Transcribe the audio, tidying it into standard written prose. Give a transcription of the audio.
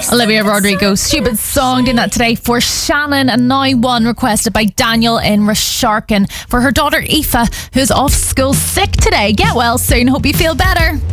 Olivia Rodrigo, Stupid Song, doing that today for Shannon, and now one requested by Daniel in Resharkin for her daughter Aoife, who's off school sick today. Get well soon, hope you feel better.